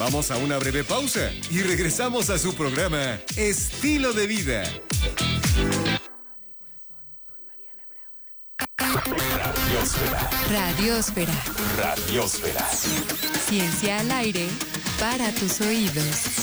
Vamos a una breve pausa y regresamos a su programa Estilo de Vida. Radiosfera. Radiosfera. Radiosfera. Ciencia al aire para tus oídos.